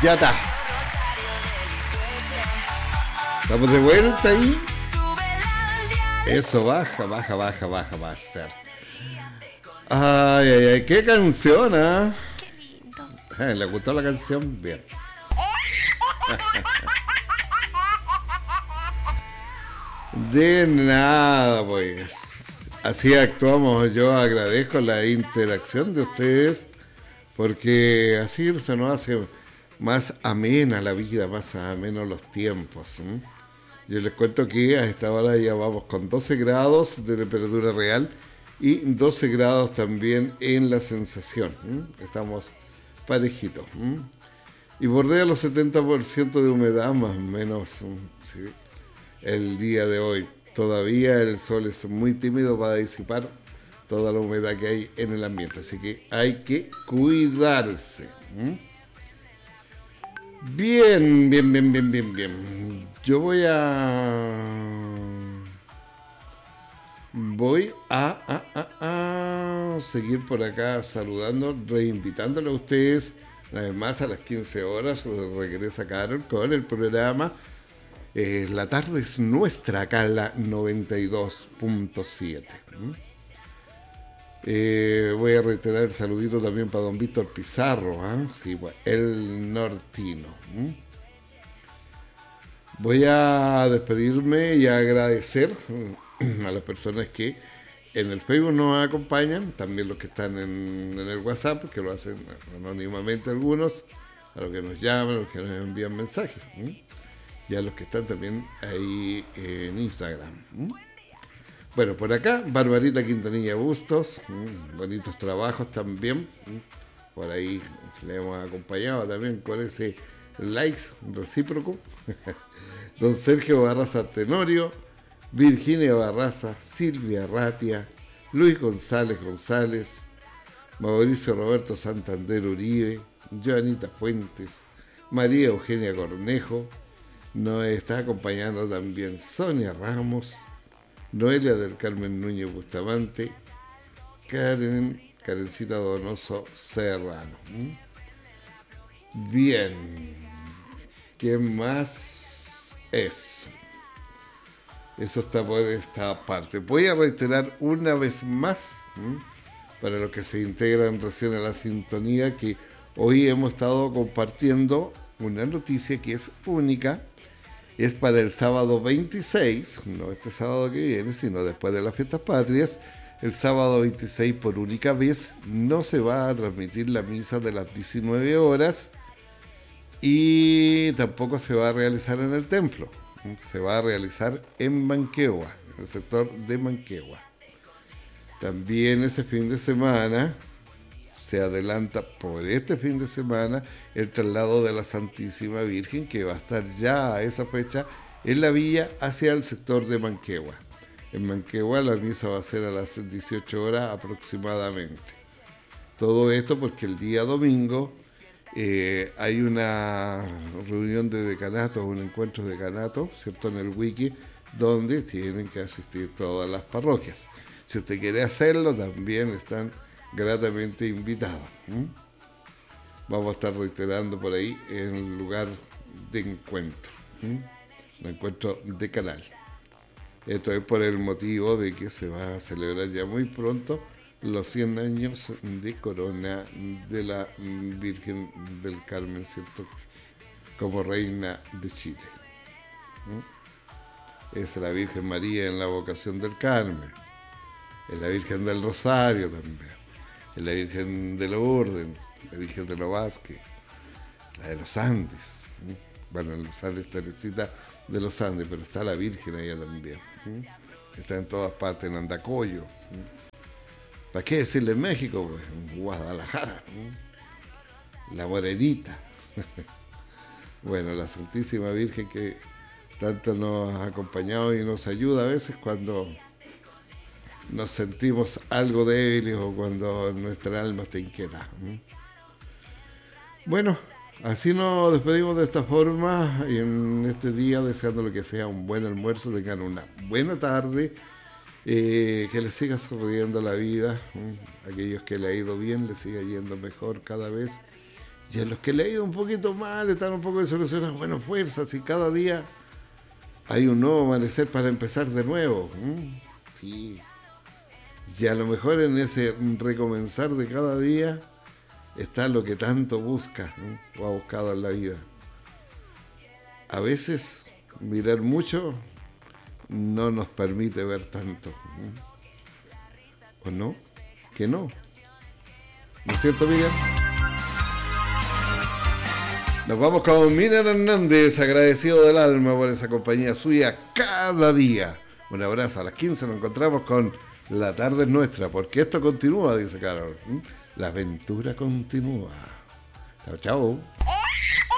Ya está. Estamos de vuelta ahí. Eso, baja, Master. Ay, ay, ay, qué canción, ¿ah? Qué lindo. ¿Le gustó la canción? Bien. De nada, pues. Así actuamos. Yo agradezco la interacción de ustedes, porque así se nos hace más amena la vida, más amenos los tiempos. Yo les cuento que a esta hora ya vamos con 12 grados de temperatura real y 12 grados también en la sensación. Estamos parejitos. Y bordea los 70% de humedad, más o menos, ¿sí? El día de hoy. Todavía el sol es muy tímido para disipar toda la humedad que hay en el ambiente, así que hay que cuidarse. Bien. Yo voy a seguir por acá saludando, reinvitándole a ustedes. Además, a las 15 horas regresa Carol con el programa La tarde es nuestra, acá en la 92.7. Voy a reiterar el saludito también para don Víctor Pizarro, sí, bueno, el nortino. Voy a despedirme y a agradecer a las personas que en el Facebook nos acompañan, también los que están en el WhatsApp, que lo hacen anónimamente algunos, a los que nos llaman, a los que nos envían mensajes, y a los que están también ahí en Instagram. Bueno, por acá, Barbarita Quintanilla Bustos, bonitos trabajos también. Por ahí le hemos acompañado también con ese likes recíproco. Don Sergio Barraza Tenorio, Virginia Barraza, Silvia Ratia, Luis González, Mauricio Roberto Santander Uribe, Joanita Fuentes, María Eugenia Cornejo. Nos está acompañando también Sonia Ramos, Noelia del Carmen Núñez Bustamante, Karencita Donoso Serrano. Bien, ¿qué más es? Eso está por esta parte. Voy a reiterar una vez más, para los que se integran recién a la sintonía, que hoy hemos estado compartiendo una noticia que es única. Es para el sábado 26, no este sábado que viene, sino después de las fiestas patrias. El sábado 26, por única vez, no se va a transmitir la misa de las 19 horas y tampoco se va a realizar en el templo. Se va a realizar en Manquehue, en el sector de Manquehue. También ese fin de semana se adelanta por este fin de semana el traslado de la Santísima Virgen, que va a estar ya a esa fecha en la villa hacia el sector de Manquehue. En Manquehue la misa va a ser a las 18 horas aproximadamente. Todo esto porque el día domingo hay una reunión de decanatos, un encuentro de decanatos, ¿cierto?, en el wiki, donde tienen que asistir todas las parroquias. Si usted quiere hacerlo, también están gratamente invitados. Vamos a estar reiterando por ahí en el lugar de encuentro, el encuentro de canal. Esto es por el motivo de que se va a celebrar ya muy pronto los 100 años de corona de la Virgen del Carmen, ¿cierto?, como reina de Chile. Es la Virgen María en la vocación del Carmen, es la Virgen del Rosario también, es la Virgen de Lourdes, la Virgen de los Vázquez, la de los Andes. Bueno, en los Andes, Teresita de los Andes, pero está la Virgen allá también. Está en todas partes, en Andacollo. ¿Para qué decirle en México? Pues en Guadalajara. La Morenita. Bueno, la Santísima Virgen que tanto nos ha acompañado y nos ayuda a veces cuando nos sentimos algo débiles o cuando nuestra alma está inquieta. Bueno, así nos despedimos de esta forma y en este día deseándole que sea un buen almuerzo, tengan una buena tarde, que les siga sonriendo la vida, aquellos que le ha ido bien les siga yendo mejor cada vez Y a los que le ha ido un poquito mal, están un poco desilusionados, bueno, fuerzas, y cada día hay un nuevo amanecer para empezar de nuevo. Sí. Y a lo mejor en ese recomenzar de cada día está lo que tanto busca, o ha buscado en la vida. A veces mirar mucho no nos permite ver tanto. ¿O no? Que no. ¿No es cierto, Miriam? Nos vamos con Miriam Hernández, agradecido del alma por esa compañía suya cada día. Un abrazo. A las 15 nos encontramos con La Tarde es Nuestra, porque esto continúa, dice Carol. La aventura continúa. Chao, chao.